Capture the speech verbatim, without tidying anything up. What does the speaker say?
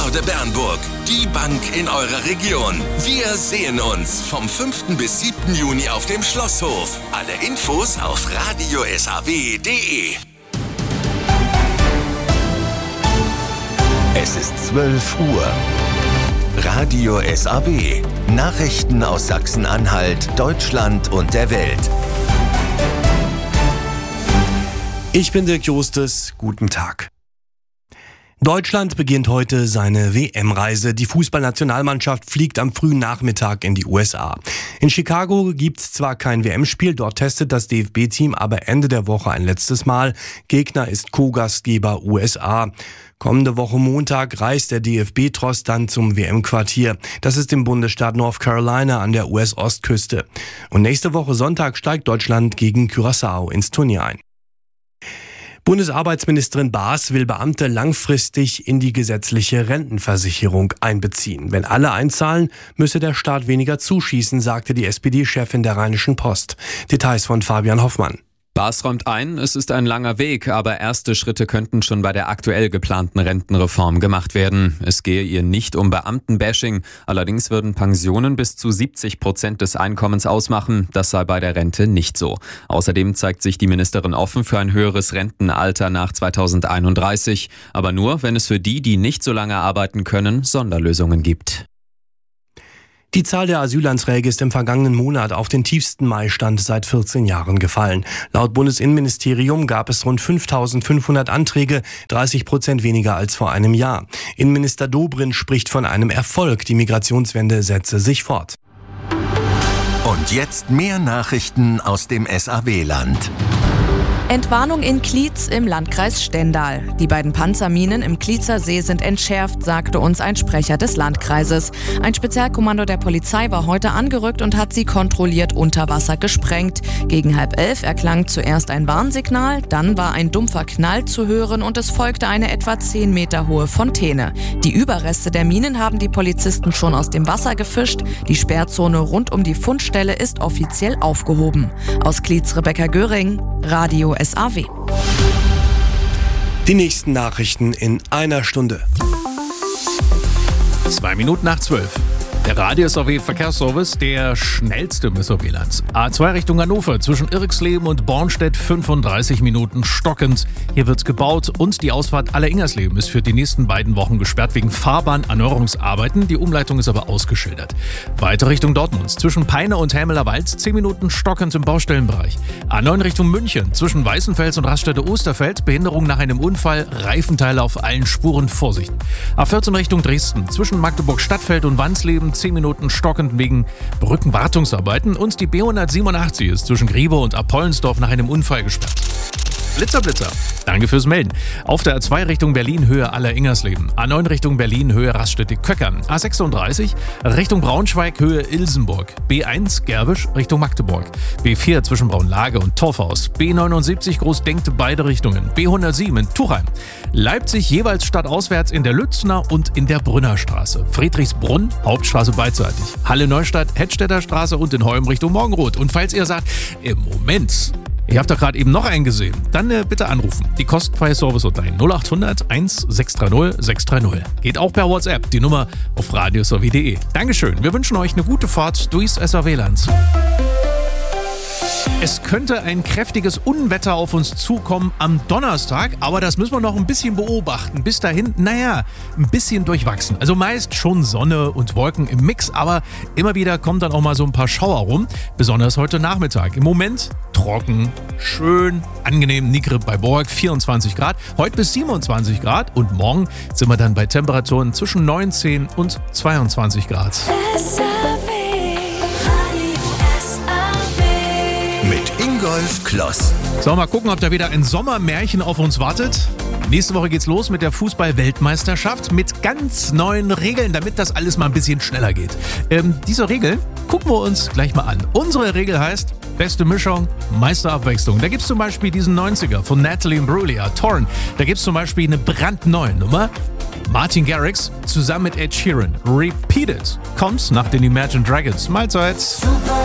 Börde Bernburg, die Bank in eurer Region. Wir sehen uns vom fünften bis siebten Juni auf dem Schlosshof. Alle Infos auf radio s a w punkt d e. Es ist zwölf Uhr. Radio S A W. Nachrichten aus Sachsen-Anhalt, Deutschland und der Welt. Ich bin Dirk Justus. Guten Tag. Deutschland beginnt heute seine W M-Reise. Die Fußballnationalmannschaft fliegt am frühen Nachmittag in die U S A. In Chicago gibt's zwar kein W M-Spiel, dort testet das D F B-Team aber Ende der Woche ein letztes Mal. Gegner ist Co-Gastgeber U S A. Kommende Woche Montag reist der D F B-Tross dann zum W M-Quartier. Das ist im Bundesstaat North Carolina an der U S-Ostküste. Und nächste Woche Sonntag steigt Deutschland gegen Curaçao ins Turnier ein. Bundesarbeitsministerin Baas will Beamte langfristig in die gesetzliche Rentenversicherung einbeziehen. Wenn alle einzahlen, müsse der Staat weniger zuschießen, sagte die S P D-Chefin der Rheinischen Post. Details von Fabian Hoffmann. Baas räumt ein, es ist ein langer Weg, aber erste Schritte könnten schon bei der aktuell geplanten Rentenreform gemacht werden. Es gehe ihr nicht um Beamtenbashing, allerdings würden Pensionen bis zu siebzig Prozent des Einkommens ausmachen. Das sei bei der Rente nicht so. Außerdem zeigt sich die Ministerin offen für ein höheres Rentenalter nach zweitausendeinunddreißig, aber nur, wenn es für die, die nicht so lange arbeiten können, Sonderlösungen gibt. Die Zahl der Asylanträge ist im vergangenen Monat auf den tiefsten Mai-Stand seit vierzehn Jahren gefallen. Laut Bundesinnenministerium gab es rund fünftausendfünfhundert Anträge, dreißig Prozent weniger als vor einem Jahr. Innenminister Dobrindt spricht von einem Erfolg. Die Migrationswende setze sich fort. Und jetzt mehr Nachrichten aus dem S A W-Land. Entwarnung in Klietz im Landkreis Stendal. Die beiden Panzerminen im Klietzer See sind entschärft, sagte uns ein Sprecher des Landkreises. Ein Spezialkommando der Polizei war heute angerückt und hat sie kontrolliert unter Wasser gesprengt. Gegen halb elf erklang zuerst ein Warnsignal, dann war ein dumpfer Knall zu hören und es folgte eine etwa zehn Meter hohe Fontäne. Die Überreste der Minen haben die Polizisten schon aus dem Wasser gefischt. Die Sperrzone rund um die Fundstelle ist offiziell aufgehoben. Aus Klietz Rebecca Göring, Radio S A W. Die nächsten Nachrichten in einer Stunde. Zwei Minuten nach zwölf. Der Radio S A W Verkehrsservice, der schnellste im S A W-Land. A zwei Richtung Hannover, zwischen Irxleben und Bornstedt fünfunddreißig Minuten stockend. Hier wird gebaut und die Ausfahrt Aller-Ingersleben ist für die nächsten beiden Wochen gesperrt wegen Fahrbahnerneuerungsarbeiten. Die Umleitung ist aber ausgeschildert. Weiter Richtung Dortmund, zwischen Peine und Hämeler Wald zehn Minuten stockend im Baustellenbereich. A neun Richtung München, zwischen Weißenfels und Raststätte Osterfeld, Behinderung nach einem Unfall, Reifenteile auf allen Spuren, Vorsicht. A vierzehn Richtung Dresden, zwischen Magdeburg-Stadtfeld und Wansleben zehn Minuten stockend wegen Brückenwartungsarbeiten und die B hundertsiebenundachtzig ist zwischen Griebe und Apollensdorf nach einem Unfall gesperrt. Blitzer, Blitzer. Danke fürs Melden. Auf der A zwei Richtung Berlin, Höhe Aller-Ingersleben. A neun Richtung Berlin, Höhe Raststätte-Köckern. A sechsunddreißig Richtung Braunschweig, Höhe Ilsenburg. B eins Gerwisch Richtung Magdeburg. B vier zwischen Braunlage und Torfhaus. B neunundsiebzig Großdenkte beide Richtungen. B hundertsieben in Tuchheim. Leipzig jeweils stadtauswärts in der Lützner und in der Brünnerstraße. Friedrichsbrunn, Hauptstraße beidseitig. Halle Neustadt, Hedstädter Straße und in Holm Richtung Morgenrot. Und falls ihr sagt, im Moment... Ich habe da gerade eben noch einen gesehen. Dann äh, bitte anrufen. Die kostenfreie Service-Hotline null acht hundert eins sechs drei null sechs drei null. Geht auch per WhatsApp. Die Nummer auf radio s a w punkt d e. Dankeschön. Wir wünschen euch eine gute Fahrt durchs S A W-Land. Es könnte ein kräftiges Unwetter auf uns zukommen am Donnerstag, aber das müssen wir noch ein bisschen beobachten. Bis dahin, naja, ein bisschen durchwachsen. Also meist schon Sonne und Wolken im Mix, aber immer wieder kommen dann auch mal so ein paar Schauer rum, besonders heute Nachmittag. Im Moment trocken, schön, angenehm, niedrig bei Borg, vierundzwanzig Grad, heute bis siebenundzwanzig Grad und morgen sind wir dann bei Temperaturen zwischen neunzehn und zweiundzwanzig Grad. Mit Ingolf Kloss. So, mal gucken, ob da wieder ein Sommermärchen auf uns wartet. Nächste Woche geht's los mit der Fußball-Weltmeisterschaft mit ganz neuen Regeln, damit das alles mal ein bisschen schneller geht. Ähm, diese Regeln gucken wir uns gleich mal an. Unsere Regel heißt, beste Mischung, meiste Abwechslung. Da gibt's zum Beispiel diesen neunziger von Natalie Imbruglia, Torn. Da gibt's zum Beispiel eine brandneue Nummer. Martin Garrix zusammen mit Ed Sheeran. Repeat It kommt nach den Imagine Dragons. Mahlzeit.